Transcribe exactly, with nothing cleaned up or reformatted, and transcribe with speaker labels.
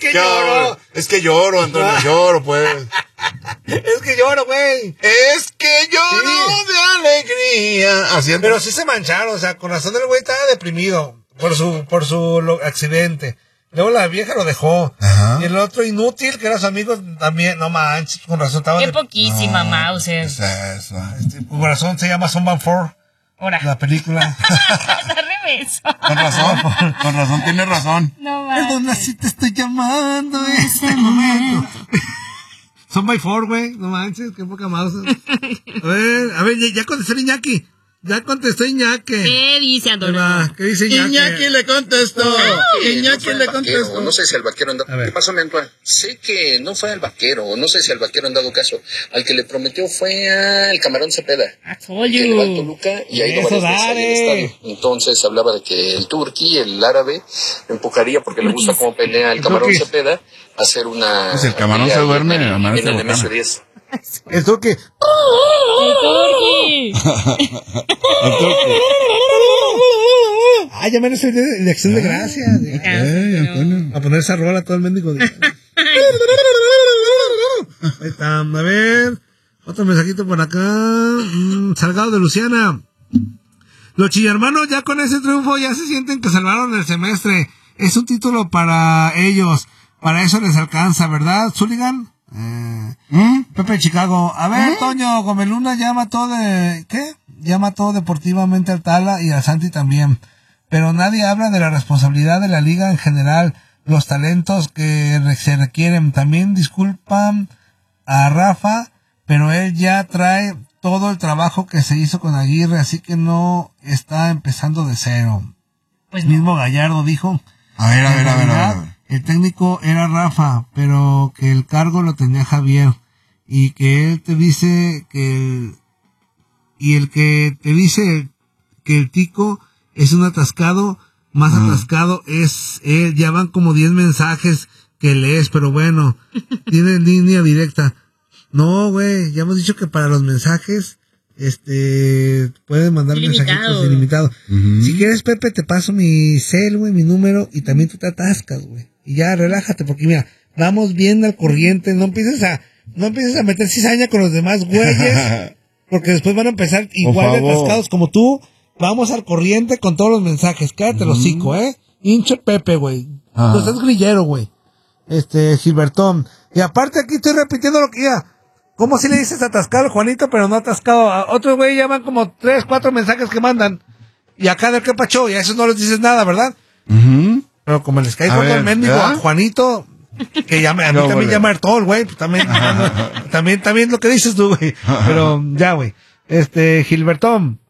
Speaker 1: que lloro.
Speaker 2: Es que lloro, Antonio, lloro, pues.
Speaker 1: Es que lloro, güey.
Speaker 2: Es que lloro sí. de alegría. Así es.
Speaker 1: Pero sí se mancharon, o sea, con razón el güey estaba deprimido por su, por su lo, accidente. Luego la vieja lo dejó. Ajá. Y el otro inútil, que era su amigo, también, no manches, con razón estaba...
Speaker 3: Qué de... poquísima, no, Mauser.
Speaker 2: Es eso.
Speaker 1: Este, con razón se llama Son Van Four.
Speaker 3: Ahora.
Speaker 1: La película.
Speaker 2: Con razón, con razón, tiene razón.
Speaker 3: No manches.
Speaker 1: Perdona si te estoy llamando en este momento. Son by four, güey. No manches, qué poca mouse. A ver, a ver, ya, ya contestó Iñaki. Ya contestó Iñaki.
Speaker 3: ¿Qué dice Antonio?
Speaker 1: ¿Qué dice Iñaki?
Speaker 2: Iñaki le contestó.
Speaker 4: Ay, Iñaki no le contestó. No sé si el vaquero andó. ¿Qué pasó, mi Antoine? Sé que no fue al vaquero. No sé si al vaquero han dado caso. Al que le prometió fue al Camarón Cepeda.
Speaker 3: Que
Speaker 4: le va al Toluca y ahí
Speaker 1: Eso,
Speaker 4: no varias veces en el estadio. Entonces hablaba de que el turqui, el árabe, lo empujaría porque le gusta cómo pelea el Camarón Cepeda. Hacer una.
Speaker 2: Pues el Camarón se duerme
Speaker 4: en el,
Speaker 2: amanece
Speaker 4: en el M S diez.
Speaker 1: El turqui.
Speaker 3: El turqui.
Speaker 2: El turqui.
Speaker 1: Ah, ya menos de acción de gracias.
Speaker 2: Okay,
Speaker 1: a poner esa rola a todo el mendigo. Ahí está, a ver. Otro mensajito por acá. Mm, Salgado de Luciana. Los chillermanos ya con ese triunfo ya se sienten que salvaron el semestre. Es un título para ellos. Para eso les alcanza, ¿verdad, Sullivan? Eh, ¿Mm? Pepe Chicago. A ver, ¿Eh? Toño, Gomeluna ya mató de... ¿Qué? Ya mató deportivamente al Tala y a Santi también. Pero nadie habla de la responsabilidad de la liga en general. Los talentos que se requieren. También disculpan a Rafa, pero él ya trae todo el trabajo que se hizo con Aguirre, así que no está empezando de cero. Pues no. Mismo Gallardo dijo...
Speaker 2: A ver, a ver, a ver, a ver, a ver.
Speaker 1: El técnico era Rafa, pero que el cargo lo tenía Javier. Y que él te dice que el, y el que te dice que el Tico es un atascado, más mm. atascado es él. Ya van como diez mensajes que lees, pero bueno, tiene línea directa. No, güey, ya hemos dicho que para los mensajes, este, pueden mandar
Speaker 3: ilimitado.
Speaker 1: mensajitos ilimitados. Uh-huh. Si quieres, Pepe, te paso mi cel, güey, mi número, y también tú te atascas, güey. Y ya, relájate, porque mira, vamos bien al corriente, no empieces a, no empieces a meter cizaña con los demás güeyes, porque después van a empezar igual de atascados como tú. Vamos al corriente con todos los mensajes, quédate uh-huh. el hocico, eh. Hinche Pepe, güey. Uh-huh. Tú estás grillero, güey. Este, Gilbertón. Y aparte aquí estoy repitiendo lo que ya. ¿Cómo si le dices atascado, Juanito, pero no atascado? A otros güey ya van como tres, cuatro mensajes que mandan. Y acá del que pacho, y a esos no les dices nada, ¿verdad?
Speaker 2: Uh-huh.
Speaker 1: Pero como les cae con el mendigo a Juanito, que llame, a mí no, también llama Artol, güey, pues también, también, también lo que dices tú, güey. Pero ya, güey. Este, Gilbertón.